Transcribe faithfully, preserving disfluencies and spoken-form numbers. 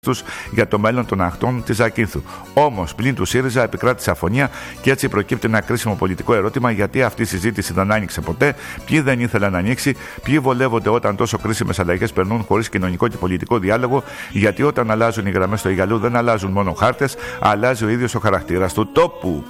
τους για το μέλλον των ακτών της Ζακύνθου. Όμως, πλην του ΣΥΡΙΖΑ επικράτησε αφωνία και έτσι προκύπτει ένα κρίσιμο πολιτικό ερώτημα: γιατί αυτή η συζήτηση δεν άνοιξε ποτέ, ποιοι δεν ήθελαν να ανοίξει, ποιοι βολεύονται όταν τόσο κρίσιμες αλλαγές περνούν χωρίς κοινωνικό και πολιτικό διάλογο, γιατί όταν αλλάζουν οι γραμμές στο Ιγαλού δεν αλλάζουν μόνο χάρτες, αλλάζει ο ίδιος ο χαρακτήρας του τόπου.